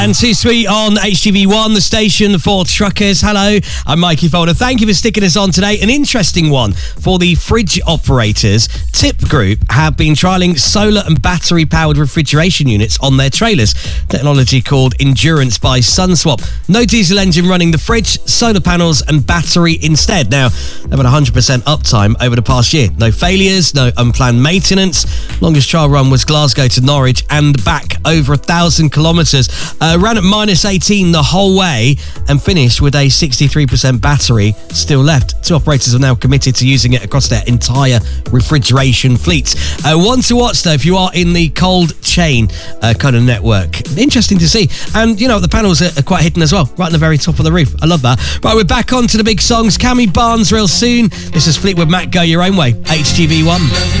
And Too Sweet on HGV1, the station for truckers. Hello, I'm Mikey Folder. Thank you for sticking us on today. An interesting one for the fridge operators. Tip Group have been trialling solar and battery-powered refrigeration units on their trailers. Technology called Endurance by SunSwap. No diesel engine running the fridge, solar panels and battery instead. Now, they've had 100% uptime over the past year. No failures, no unplanned maintenance. Longest trial run was Glasgow to Norwich and back over 1,000 kilometres. Ran at -18 the whole way and finished with a 63% battery still left. Two operators are now committed to using it across their entire refrigeration fleet. One to watch though if you are in the cold chain kind of network. Interesting to see. And you know, the panels are quite hidden as well, right on the very top of the roof. I love that. Right, we're back on to the big songs. Cammy Barnes real soon. This is Fleetwood Mac, Go Your Own Way, HGV1.